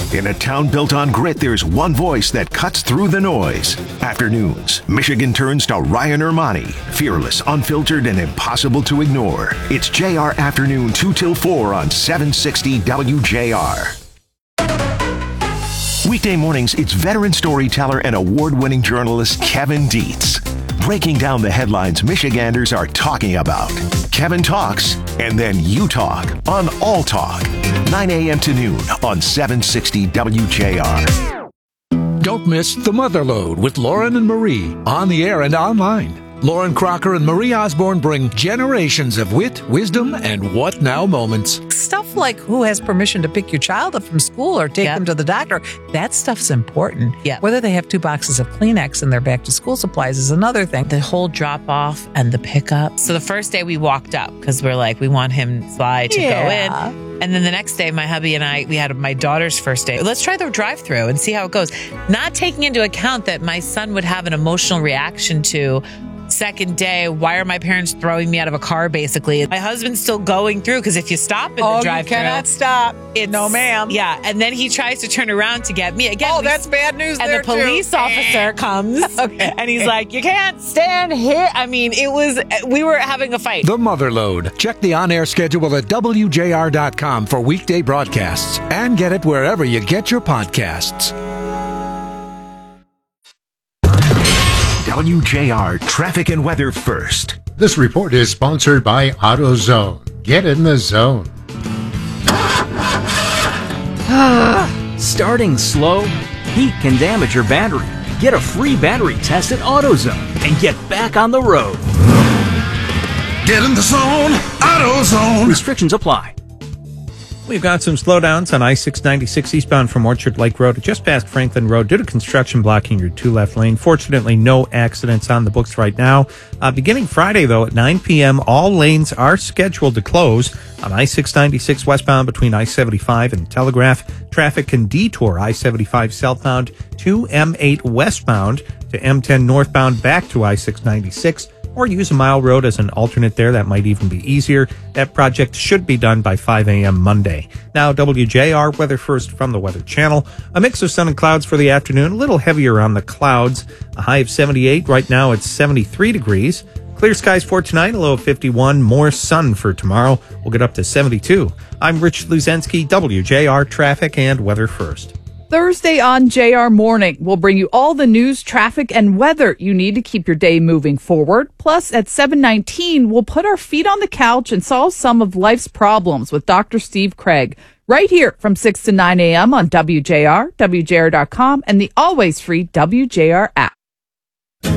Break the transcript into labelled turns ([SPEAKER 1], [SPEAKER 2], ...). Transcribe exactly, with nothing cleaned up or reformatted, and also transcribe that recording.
[SPEAKER 1] In a town built on grit, there's one voice that cuts through the noise. Afternoons, Michigan turns to Ryan Ermani. Fearless, unfiltered, and impossible to ignore. It's J R Afternoon two till four on seven sixty W J R. Weekday mornings, it's veteran storyteller and award-winning journalist Kevin Dietz, breaking down the headlines Michiganders are talking about. Kevin talks, and then you talk on All Talk, nine a.m. to noon on seven sixty W J R.
[SPEAKER 2] Don't miss The Motherlode with Lauren and Marie, on the air and online. Lauren Crocker and Marie Osborne bring generations of wit, wisdom, and what now moments.
[SPEAKER 3] Stuff like who has permission to pick your child up from school or take
[SPEAKER 4] Yep.
[SPEAKER 3] them to the doctor. That stuff's important.
[SPEAKER 4] Yep.
[SPEAKER 3] Whether they have two boxes of Kleenex in their back to school supplies is another thing.
[SPEAKER 4] The whole drop off and the pickup. So the first day we walked up because we're like, we want him Sly to
[SPEAKER 3] Yeah.
[SPEAKER 4] go in. And then the next day, my hubby and I, we had my daughter's first day. Let's try the drive through and see how it goes. Not taking into account that my son would have an emotional reaction to second day, why are my parents throwing me out of a car, basically? My husband's still going through because if you stop in
[SPEAKER 3] Oh,
[SPEAKER 4] the drive
[SPEAKER 3] you
[SPEAKER 4] through,
[SPEAKER 3] cannot stop.
[SPEAKER 4] it's
[SPEAKER 3] No, ma'am.
[SPEAKER 4] Yeah, and then he tries to turn around to get me again.
[SPEAKER 3] Oh,
[SPEAKER 4] we-
[SPEAKER 3] that's bad news
[SPEAKER 4] and
[SPEAKER 3] there,
[SPEAKER 4] the police
[SPEAKER 3] too.
[SPEAKER 4] officer comes
[SPEAKER 3] Okay.
[SPEAKER 4] and he's like, you can't stand here. I mean, it was, we were having a fight.
[SPEAKER 2] The Motherlode. Check the on-air schedule at W J R dot com for weekday broadcasts and get it wherever you get your podcasts.
[SPEAKER 1] W J R Traffic and Weather first.
[SPEAKER 5] This report is sponsored by AutoZone. Get in the zone.
[SPEAKER 6] Starting slow? Heat can damage your battery. Get a free battery test at AutoZone and get back on the road.
[SPEAKER 7] Get in the zone, AutoZone.
[SPEAKER 6] Restrictions apply.
[SPEAKER 8] We've got some slowdowns on I six ninety-six eastbound from Orchard Lake Road just past Franklin Road due to construction blocking your two left lane. Fortunately, no accidents on the books right now. Uh, beginning Friday, though, at nine p.m., all lanes are scheduled to close on I six ninety-six westbound between I seventy-five and Telegraph. Traffic can detour I seventy-five southbound to M eight westbound to M ten northbound back to I six ninety-six. Or use a mile road as an alternate there. That might even be easier. That project should be done by five a.m. Monday. Now, W J R weather first from the Weather Channel. A mix of sun and clouds for the afternoon. A little heavier on the clouds. A high of seventy-eight. Right now it's seventy-three degrees. Clear skies for tonight. A low of fifty-one. More sun for tomorrow. We'll get up to seventy-two. I'm Rich Luzensky, W J R Traffic and Weather First.
[SPEAKER 9] Thursday on J R Morning, we'll bring you all the news, traffic, and weather you need to keep your day moving forward. Plus, at seven nineteen, we'll put our feet on the couch and solve some of life's problems with Doctor Steve Craig. Right here from six to nine a.m. on W J R, W J R dot com, and the always free W J R app.